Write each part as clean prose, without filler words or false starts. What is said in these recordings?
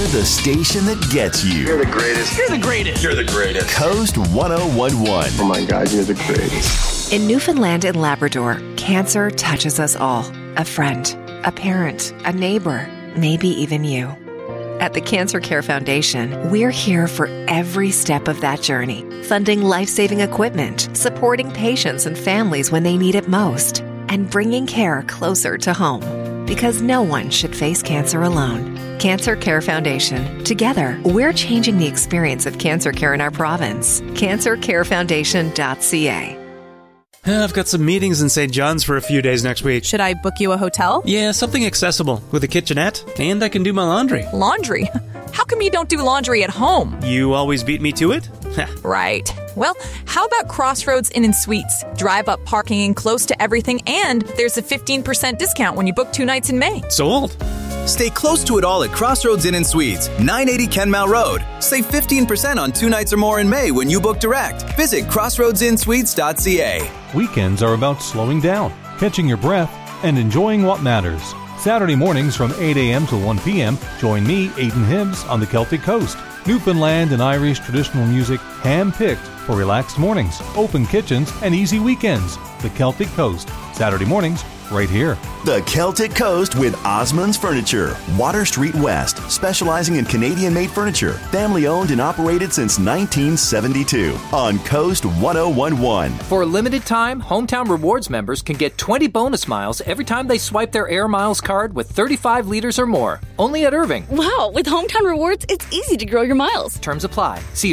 the station that gets you. You're the greatest. You're the greatest. You're the greatest. Coast 1011. Oh my God, you're the greatest. In Newfoundland and Labrador, cancer touches us all. A friend, a parent, a neighbor, maybe even you. At the Cancer Care Foundation, we're here for every step of that journey, funding life-saving equipment, supporting patients and families when they need it most, and bringing care closer to home. Because no one should face cancer alone. Cancer Care Foundation. Together, we're changing the experience of cancer care in our province. CancerCareFoundation.ca. I've got some meetings in St. John's for a few days next week. Should I book you a hotel? Yeah, something accessible with a kitchenette, and I can do my laundry. Laundry? How come you don't do laundry at home? You always beat me to it? Right. Well, how about Crossroads Inn & Suites? Drive up parking and close to everything, and there's a 15% discount when you book 2 nights in May. Sold. Stay close to it all at Crossroads Inn & Suites, 980 Kenmount Road. Save 15% on 2 nights or more in May when you book direct. Visit crossroadsinsuites.ca. Weekends are about slowing down, catching your breath, and enjoying what matters. Saturday mornings from 8 a.m. to 1 p.m., join me, Aidan Hibbs, on the Celtic Coast. Newfoundland and Irish traditional music hand-picked for relaxed mornings, open kitchens, and easy weekends. The Celtic Coast, Saturday mornings, right here. The Celtic Coast with Osmond's Furniture, Water Street West, specializing in Canadian-made furniture, family-owned and operated since 1972 on Coast 1011. For a limited time, Hometown Rewards members can get 20 bonus miles every time they swipe their Air Miles card with 35 liters or more. Only at Irving. Wow, with Hometown Rewards, it's easy to grow your miles. Terms apply. See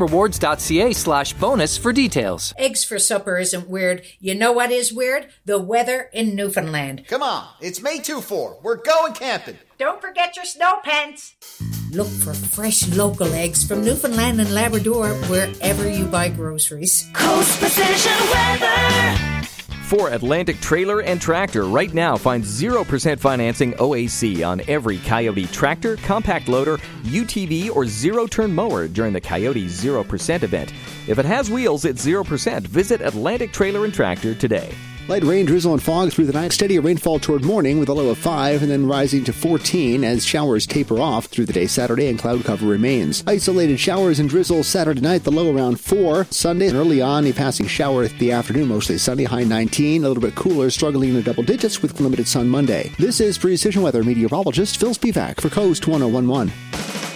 hometownrewards.ca/bonus for details. Eggs for supper isn't weird. You know what is weird? The weather in Newfoundland. Come on, it's May 2-4. We're going camping. Don't forget your snow pants. Look for fresh local eggs from Newfoundland and Labrador wherever you buy groceries. Coast Precision Weather. For Atlantic Trailer and Tractor, right now find 0% financing OAC on every Coyote tractor, compact loader, UTV, or zero-turn mower during the Coyote 0% event. If it has wheels, it's 0%. Visit Atlantic Trailer and Tractor today. Light rain, drizzle, and fog through the night. Steadier rainfall toward morning with a low of 5 and then rising to 14 as showers taper off through the day Saturday and cloud cover remains. Isolated showers and drizzle Saturday night, the low around 4. Sunday, early on, a passing shower at the afternoon, mostly sunny, high 19. A little bit cooler, struggling in the double digits with limited sun Monday. This is Precision Weather meteorologist Phil Spivak for Coast 1011.